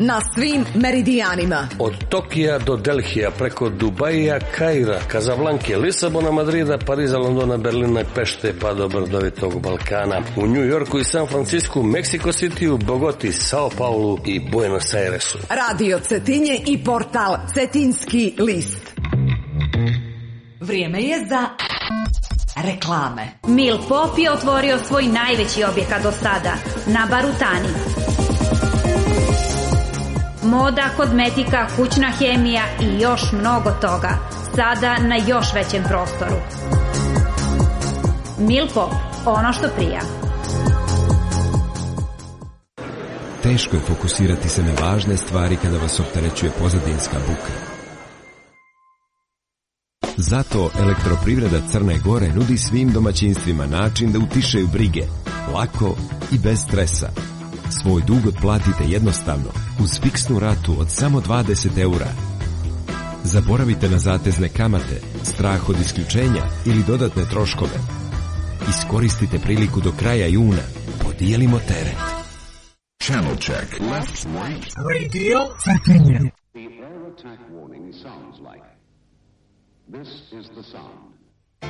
na svim meridijanima. Od Tokija do Delhija, preko Dubaija, Kaira, Kazablanke, Lisabona, Madrida, Pariza, Londona, Berlina, Pešte pa do brdovitog Balkana. U New Yorku i San Francisku, Mexico Cityu, Bogoti, Sao Paulu i Buenos Airesu. Radio Cetinje i portal Cetinski list. Vrijeme je za reklame. Mil Pop je otvorio svoj najveći objekat do sada na Barutani. Moda, kozmetika, kućna hemija i još mnogo toga. Sada na još većem prostoru. Mil Pop, ono što prija. Teško je fokusirati se na važne stvari kada vas opterećuje pozadinska buka. Zato Elektroprivreda Crne Gore nudi svim domaćinstvima način da utišaju brige, lako i bez stresa. Svoj dug otplatite jednostavno, uz fiksnu ratu od samo 20 eura. Zaboravite na zatezne kamate, strah od isključenja ili dodatne troškove. Iskoristite priliku do kraja juna. Podijelimo teret. Channel check. Left, right. Radio Cetinje. The air attack warning sounds like. This is the sound.